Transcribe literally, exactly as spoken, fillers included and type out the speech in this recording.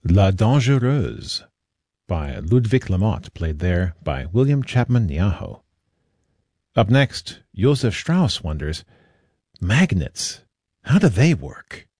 La Dangereuse by Ludwig Lamotte, played there by William Chapman Niaho. Up next, Joseph Strauss wonders, magnets, how do they work?